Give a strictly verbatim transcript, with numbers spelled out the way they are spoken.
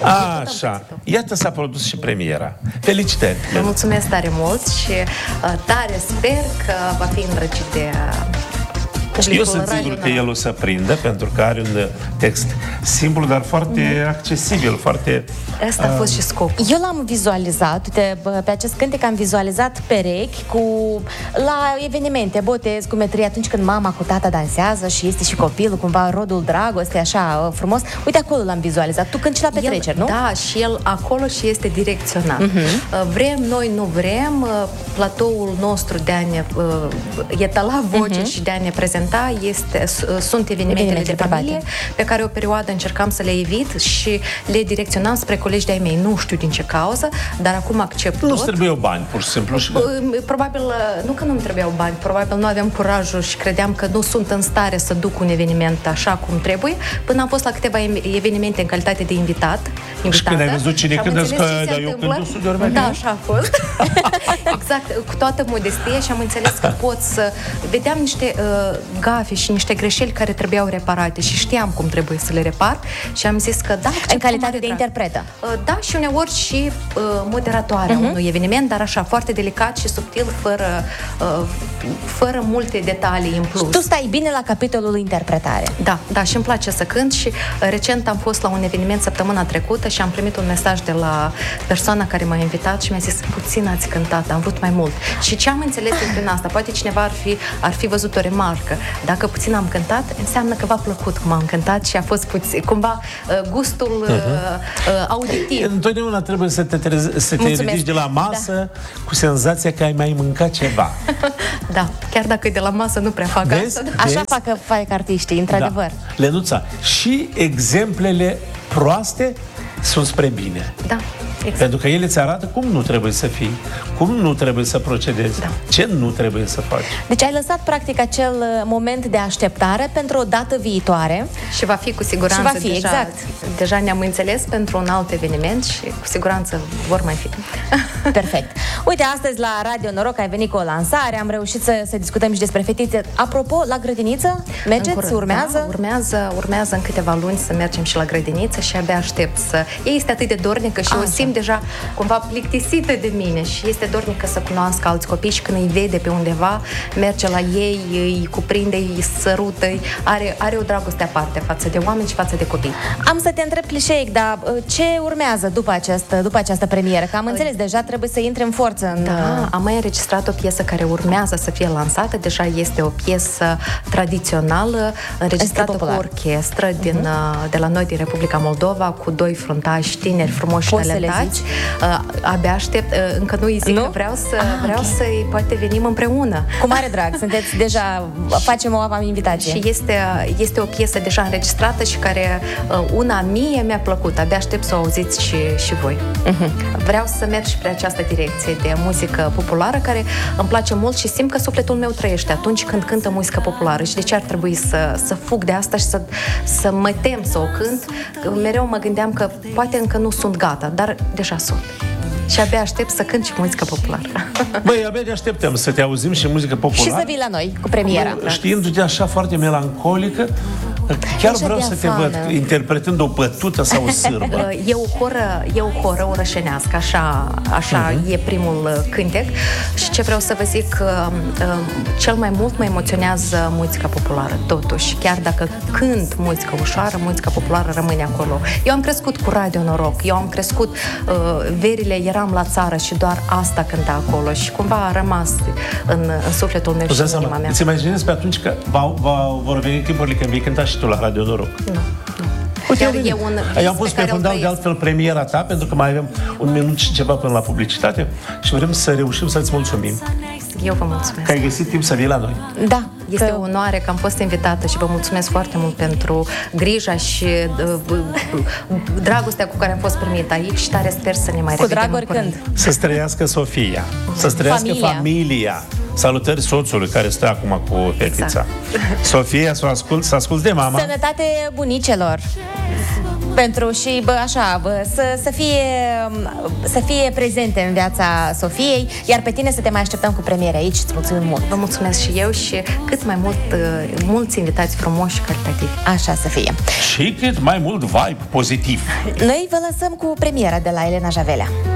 Așa, iată s-a produs și premiera. Felicitări! Vă mulțumesc tare mult și uh, tare sper că va fi îndrăgit de uh, Eu sunt sigur că el o să prindă, pentru că are un text simplu, dar foarte mm. accesibil, foarte... Asta a fost și scopul. Eu l-am vizualizat, uite, pe acest cântec am vizualizat perechi cu, la evenimente, botez, cumetrie, atunci când mama cu tata dansează și este și copilul, cumva rodul dragoste, așa, frumos. Uite, acolo l-am vizualizat. Tu cânti și la petreceri, el, nu? Da, și el acolo și este direcționat. Uh-huh. Vrem, noi nu vrem, platoul nostru de a ne uh, etala voce uh-huh. și de a ne prezenta este, sunt evenimentele Evenimente de familie probate. Pe care o perioadă încercam să le evit și le direcționam spre colegi de-ai mei. Nu știu din ce cauză, dar acum accept Nu-ți tot. trebuiau bani, pur și simplu. Și... Probabil, nu că nu-mi trebuiau bani, probabil nu aveam curajul și credeam că nu sunt în stare să duc un eveniment așa cum trebuie, până am fost la câteva evenimente în calitate de invitat. Invitată, și când ai văzut cine cântă, că da, eu cânt o sută Da, așa a fost. Exact, cu toată modestia și am înțeles că pot să... Vedeam niște uh, gafe și niște greșeli care trebuiau reparate și știam cum trebuie să le repar și am zis că da, în calitate de interpretă. Uh, da, și uneori și uh, moderatoarea uh-huh. unui eveniment, dar așa, foarte delicat și subtil, fără, uh, fără multe detalii în plus. Și tu stai bine la capitolul interpretare. Da, da, și îmi place să cânt și uh, recent am fost la un eveniment săptămâna trecută și am primit un mesaj de la persoana care m-a invitat și mi-a zis, puțin ați cântat, am vrut mai mult. Și ce am înțeles prin asta, poate cineva ar fi, ar fi văzut o remarcă. Dacă puțin am cântat, înseamnă că v-a plăcut cum am cântat și a fost puțin, cumva gustul uh-huh. uh, auditiv. Întotdeauna trebuie să te, treze, să te ridici de la masă da. cu senzația că ai mai mâncat ceva. Da, chiar dacă de la masă nu prea fac Vezi? asta. Așa Vezi? fac, fac artiștii, într-adevăr. Da. Lenuța, și exemplele proaste sunt spre bine. Da. Exact. Pentru că ele îți arată cum nu trebuie să fii, cum nu trebuie să procedezi, da. ce nu trebuie să faci. Deci ai lăsat practic acel moment de așteptare pentru o dată viitoare. Și va fi cu siguranță. Și va fi, deja, exact. Deja ne-am înțeles pentru un alt eveniment și cu siguranță vor mai fi. Perfect. Uite, astăzi la Radio Noroc ai venit cu o lansare, am reușit să, să discutăm și despre fetițe. Apropo, la grădiniță? Mergeți? Curând, urmează? Da, urmează? Urmează în câteva luni să mergem și la grădiniță și abia aștept să... Ea este atât de dornică și A, o simt deja cumva plictisită de mine și este dornică să cunoască alți copii și când îi vede pe undeva, merge la ei, îi cuprinde, îi sărută, are, are o dragoste aparte față de oameni și față de copii. Am să te întreb clișeic, dar ce urmează după această, după această premieră? Că am înțeles, deja trebuie să intre în forță. În... Da, am mai înregistrat o piesă care urmează să fie lansată, deja este o piesă tradițională, înregistrată cu orchestră din, uh-huh. de la noi din Republica Moldova, cu doi fruntași tineri, frumoși și talentați. Uh, abia aștept, uh, încă nu îi zic nu? că vreau să ah, vreau okay. să-i poate venim împreună. Cu mare drag, sunteți deja, facem o am invitație. Și este, este o piesă deja înregistrată și care uh, una mie mi-a plăcut. Abia aștept să o auziți și, și voi. Uh-huh. Vreau să merg și pe această direcție de muzică populară care îmi place mult și simt că sufletul meu trăiește atunci când cântă muzică populară. Și de ce ar trebui să, să fug de asta și să, să mă tem să o cânt? Mereu mă gândeam că poate încă nu sunt gata, dar deja sunt. Și abia aștept să cânt și muzică populară. Băi, abia te așteptăm să te auzim și muzică populară. Și să vii la noi cu premiera. Știindu-te așa foarte melancolică, chiar vreau să te văd interpretând o pătută sau o sârbă. E o horă, e o horă orășenească, așa, așa uh-huh. e primul cântec. Și ce vreau să vă zic, cel mai mult mă emoționează muzica populară, totuși. Chiar dacă cânt muzică ușoară, muzica populară rămâne acolo. Eu am crescut cu Radio Noroc, eu am crescut, verile eram la țară și doar asta cânta acolo și cumva a rămas în, în sufletul meu și în inima mea. Îți imaginezi pe atunci că va, va, vor veni timpurile când vei cânta și tu la Radio Noroc? Nu, nu. Uite, e un eu am pus pe fundal de altfel premiera ta, pentru că mai avem un minut și ceva până la publicitate și vrem să reușim să-ți mulțumim. Eu vă mulțumesc. Că ai găsit timp să vii la noi. Da. Este că... o onoare că am fost invitată și vă mulțumesc foarte mult pentru grija și uh, dragostea cu care am fost primită aici și tare sper să ne mai cu revedem. Cu drag oricând. Să străiască Sofia, să străiască familia. familia. Salutări soțului care stă acum cu fetița. Exact. Sofia, să ascult, să ascult de mama. Sănătate bunicelor. pentru și, bă, așa, bă, să, să, fie, să fie prezente în viața Sofiei, iar pe tine să te mai așteptăm cu premiere aici. Îți mulțumim mult! Vă mulțumesc și eu și cât mai mult, mulți invitați frumoși și calitativi. Așa să fie. Și cât mai mult vibe pozitiv. Noi vă lăsăm cu premiera de la Elena Javelea.